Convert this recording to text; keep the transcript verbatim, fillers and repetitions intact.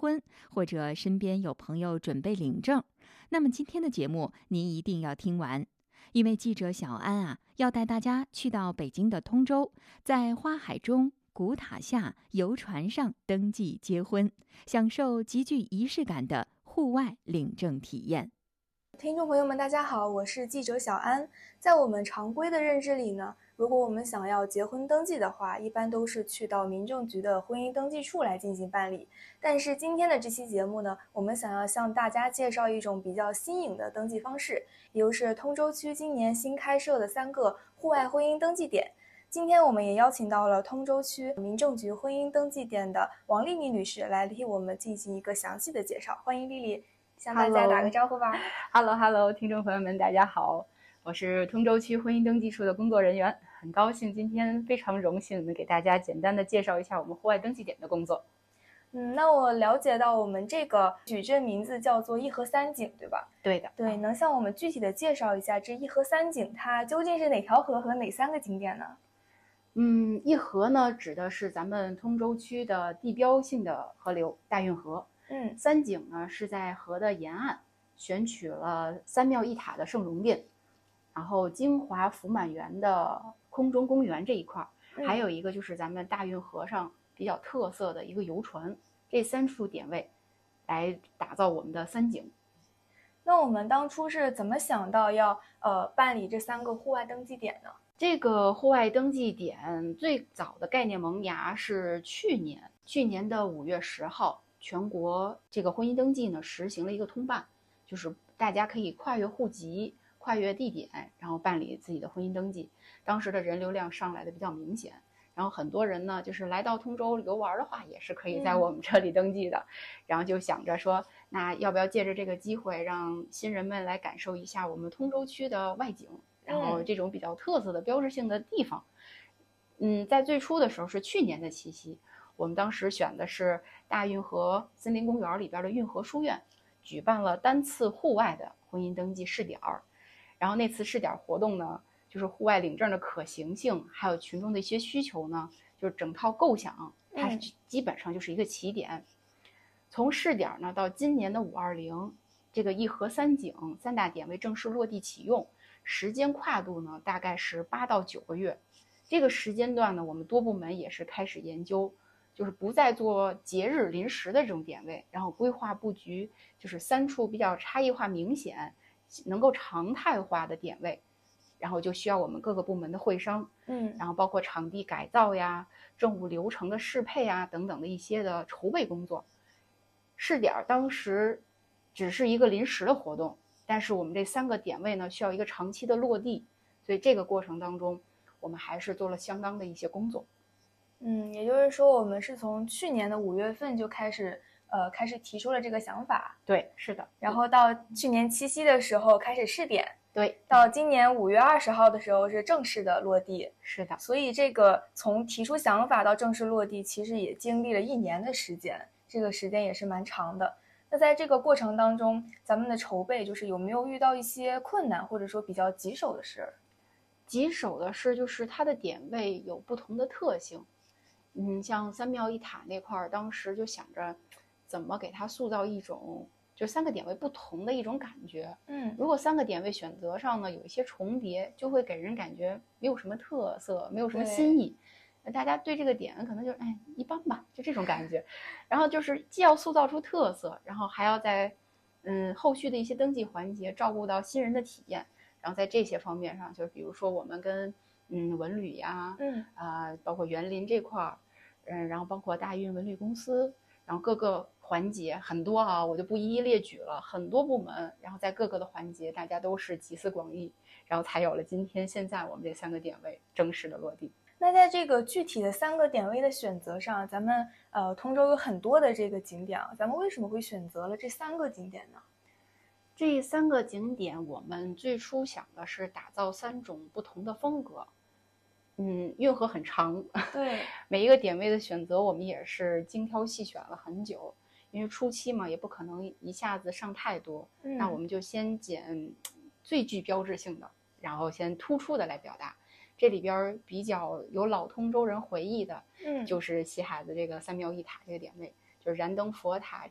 婚，或者身边有朋友准备领证，那么今天的节目您一定要听完，因为记者小安啊，要带大家去到北京的通州，在花海中、古塔下、游船上登记结婚，享受极具仪式感的户外领证体验。 听众朋友们，大家好，我是记者小安。在我们常规的认知里呢，如果我们想要结婚登记的话，一般都是去到民政局的婚姻登记处来进行办理。但是今天的这期节目呢，我们想要向大家介绍一种比较新颖的登记方式，也就是通州区今年新开设的三个户外婚姻登记点。今天我们也邀请到了通州区民政局婚姻登记点的王丽丽女士来替我们进行一个详细的介绍。欢迎丽丽，向大家打个招呼吧。 Hello Hello， 听众朋友们，大家好，我是通州区婚姻登记处的工作人员，很高兴今天非常荣幸能给大家简单的介绍一下我们户外登记点的工作。 嗯，那我了解到我们这个矩阵名字叫做一河三景，对吧？ 对的。 对，能向我们具体的介绍一下这一河三景它究竟是哪条河和哪三个景点呢？ 嗯，一河呢指的是咱们通州区的地标性的河流大运河。 嗯， 三景呢是在河的沿岸选取了三庙一塔的圣容殿，然后金华福满园的空中公园这一块， 嗯、 还有一个就是咱们大运河上比较特色的一个游船，这三处点位来打造我们的三景。 那我们当初是怎么想到要呃办理这三个户外登记点呢？ 这个户外登记点最早的概念萌芽是去年，去年的五月十号，全国这个婚姻登记呢实行了一个通办，就是大家可以跨越户籍、跨越地点，然后办理自己的婚姻登记。当时的人流量上来的比较明显，然后很多人呢就是来到通州游玩的话，也是可以在我们这里登记的。嗯、然后就想着说，那要不要借着这个机会，让新人们来感受一下我们通州区的外景，然后这种比较特色的标志性的地方。嗯，在最初的时候是去年的七夕，我们当时选的是大运河森林公园里边的运河书院，举办了单次户外的婚姻登记试点儿。然后那次试点活动呢，就是户外领证的可行性，还有群众的一些需求呢，就是整套构想，它基本上就是一个起点。嗯、从试点呢到今年的五二零，这个一河三景三大点位正式落地启用，时间跨度呢大概是八到九个月。这个时间段呢，我们多部门也是开始研究，就是不再做节日临时的这种点位，然后规划布局就是三处比较差异化明显、能够常态化的点位，然后就需要我们各个部门的会商， 嗯， 然后包括场地改造呀、政务流程的适配啊等等的一些的筹备工作。试点当时只是一个临时的活动，但是我们这三个点位呢需要一个长期的落地，所以这个过程当中我们还是做了相当的一些工作。 嗯，也就是说我们是从去年的五月份就开始呃开始提出了这个想法。 对，是的。 然后到去年七夕的时候开始试点。 对， 到今年五月二十号的时候是正式的落地。 是的。 所以这个从提出想法到正式落地其实也经历了一年的时间，这个时间也是蛮长的。那在这个过程当中，咱们的筹备就是有没有遇到一些困难或者说比较棘手的事？ 棘手的是就是它的点位有不同的特性。嗯，像三庙一塔那块儿，当时就想着怎么给它塑造一种就三个点位不同的一种感觉。 嗯， 如果三个点位选择上呢有一些重叠，就会给人感觉没有什么特色，没有什么新意。大家对这个点可能就哎一般吧，就这种感觉。然后就是既要塑造出特色，然后还要在嗯后续的一些登记环节照顾到新人的体验。然后在这些方面上，就比如说我们跟嗯文旅呀， 嗯啊、呃，包括园林这块儿，嗯，然后包括大运文旅公司，然后各个环节很多啊，我就不一一列举了，很多部门，然后在各个的环节，大家都是集思广益，然后才有了今天现在我们这三个点位正式的落地。 那在这个具体的三个点位的选择上，咱们呃通州有很多的这个景点，咱们为什么会选择了这三个景点呢？ 这三个景点我们最初想的是打造三种不同的风格。嗯，运河很长， 对， 每一个点位的选择我们也是精挑细选了很久，因为初期嘛也不可能一下子上太多， 嗯、 那我们就先捡最具标志性的，然后先突出的来表达。这里边比较有老通州人回忆的， 嗯， 就是西海子这个三庙一塔这个点位，就是燃灯佛塔